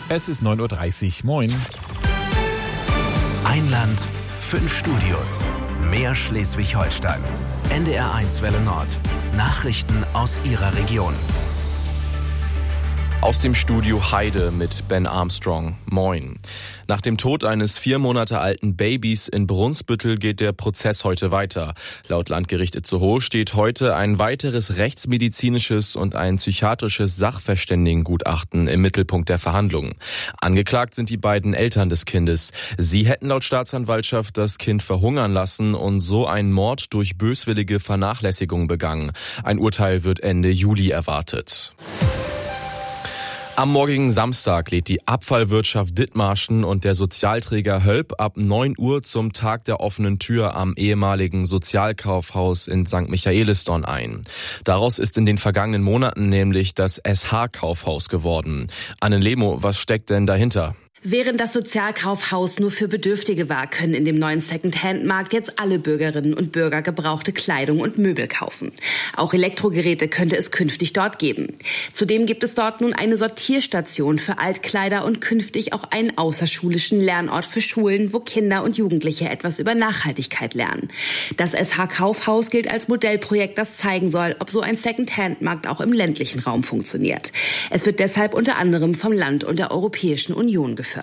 Es ist 9.30 Uhr. Moin. Ein Land, 5 Studios. Mehr Schleswig-Holstein. NDR1 Welle Nord. Nachrichten aus Ihrer Region. Aus dem Studio Heide mit Ben Armstrong. Moin. Nach dem Tod eines 4 Monate alten Babys in Brunsbüttel geht der Prozess heute weiter. Laut Landgericht Itzehoe steht heute ein weiteres rechtsmedizinisches und ein psychiatrisches Sachverständigengutachten im Mittelpunkt der Verhandlungen. Angeklagt sind die beiden Eltern des Kindes. Sie hätten laut Staatsanwaltschaft das Kind verhungern lassen und so einen Mord durch böswillige Vernachlässigung begangen. Ein Urteil wird Ende Juli erwartet. Am morgigen Samstag lädt die Abfallwirtschaft Dithmarschen und der Sozialträger Hölp ab 9 Uhr zum Tag der offenen Tür am ehemaligen Sozialkaufhaus in St. Michaelisdorn ein. Daraus ist in den vergangenen Monaten nämlich das SH-Kaufhaus geworden. Anne Lemo, was steckt denn dahinter? Während das Sozialkaufhaus nur für Bedürftige war, können in dem neuen Second-Hand-Markt jetzt alle Bürgerinnen und Bürger gebrauchte Kleidung und Möbel kaufen. Auch Elektrogeräte könnte es künftig dort geben. Zudem gibt es dort nun eine Sortierstation für Altkleider und künftig auch einen außerschulischen Lernort für Schulen, wo Kinder und Jugendliche etwas über Nachhaltigkeit lernen. Das SH-Kaufhaus gilt als Modellprojekt, das zeigen soll, ob so ein Second-Hand-Markt auch im ländlichen Raum funktioniert. Es wird deshalb unter anderem vom Land und der Europäischen Union gefördert.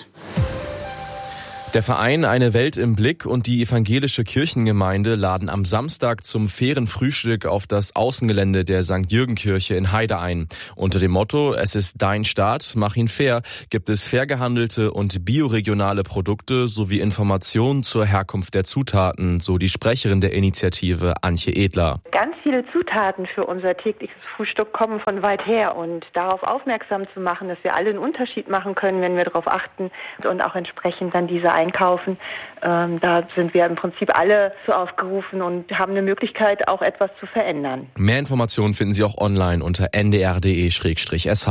Der Verein Eine Welt im Blick und die evangelische Kirchengemeinde laden am Samstag zum fairen Frühstück auf das Außengelände der St. Jürgen-Kirche in Heide ein. Unter dem Motto "Es ist dein Staat, mach ihn fair" gibt es fair gehandelte und bioregionale Produkte sowie Informationen zur Herkunft der Zutaten, so die Sprecherin der Initiative Antje Edler. Ganz viele Zutaten für unser tägliches Frühstück kommen von weit her und darauf aufmerksam zu machen, dass wir alle einen Unterschied machen können, wenn wir darauf achten und auch entsprechend dann diese einkaufen. Da sind wir im Prinzip alle zu aufgerufen und haben eine Möglichkeit, auch etwas zu verändern. Mehr Informationen finden Sie auch online unter ndr.de/sh.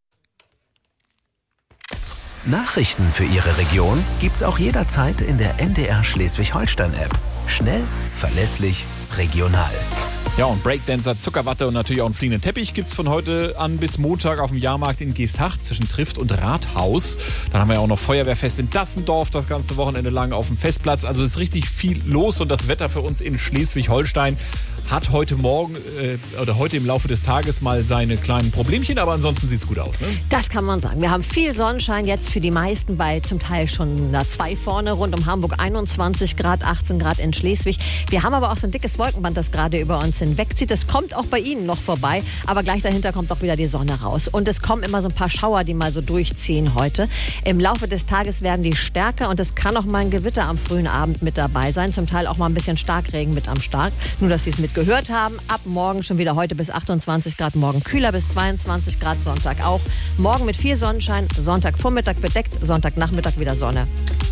Nachrichten für Ihre Region gibt's auch jederzeit in der NDR Schleswig-Holstein-App. Schnell, verlässlich, regional. Ja, und Breakdancer, Zuckerwatte und natürlich auch einen fliegenden Teppich gibt's von heute an bis Montag auf dem Jahrmarkt in Geesthacht zwischen Trift und Rathaus. Dann haben wir ja auch noch Feuerwehrfest in Dassendorf das ganze Wochenende lang auf dem Festplatz. Also ist richtig viel los und das Wetter für uns in Schleswig-Holstein hat heute Morgen oder heute im Laufe des Tages mal seine kleinen Problemchen, aber ansonsten sieht's gut aus, ne? Das kann man sagen. Wir haben viel Sonnenschein jetzt für die meisten bei zum Teil schon 2 vorne, rund um Hamburg 21 Grad, 18 Grad in Schleswig. Wir haben aber auch so ein dickes Wolkenband, das gerade über uns hinwegzieht. Das kommt auch bei Ihnen noch vorbei, aber gleich dahinter kommt auch wieder die Sonne raus. Und es kommen immer so ein paar Schauer, die mal so durchziehen heute. Im Laufe des Tages werden die stärker und es kann auch mal ein Gewitter am frühen Abend mit dabei sein. Zum Teil auch mal ein bisschen Starkregen mit am Start. Nur, dass Sie es mitgehört haben. Ab morgen schon wieder heute bis 28 Grad, morgen kühler bis 22 Grad, Sonntag auch. Morgen mit viel Sonnenschein, Sonntagvormittag bedeckt, Sonntagnachmittag wieder Sonne.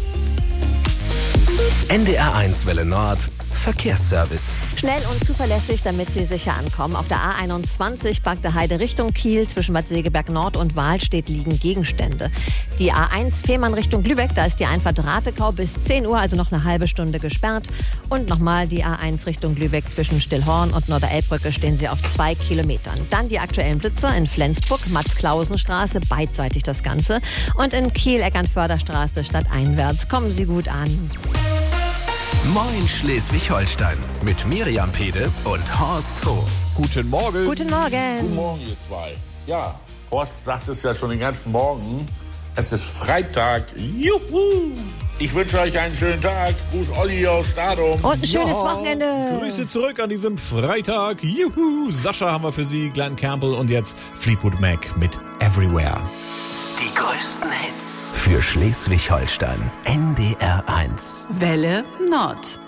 NDR1 Welle Nord. Verkehrsservice. Schnell und zuverlässig, damit Sie sicher ankommen. Auf der A21 Bagde Heide Richtung Kiel zwischen Bad Segeberg Nord und Wahlstedt liegen Gegenstände. Die A1 Fehmarn Richtung Lübeck, da ist die Einfahrt Ratekau bis 10 Uhr, also noch eine halbe Stunde gesperrt. Und nochmal die A1 Richtung Lübeck zwischen Stillhorn und Norderelbbrücke stehen Sie auf 2 Kilometern. Dann die aktuellen Blitzer in Flensburg, Max-Klausen-Straße, beidseitig das Ganze. Und in Kiel Eckernförderstraße stadteinwärts. Kommen Sie gut an. Moin Schleswig-Holstein mit Miriam Pede und Horst Hof. Guten Morgen. Guten Morgen. Guten Morgen, ihr zwei. Ja, Horst sagt es ja schon den ganzen Morgen. Es ist Freitag. Juhu! Ich wünsche euch einen schönen Tag. Gruß Olli aus Stadum. Und ein schönes Wochenende. Grüße zurück an diesem Freitag. Juhu! Sascha haben wir für Sie, Glenn Campbell und jetzt Fleetwood Mac mit Everywhere. Die größten Hits für Schleswig-Holstein. NDR1. Welle Nord.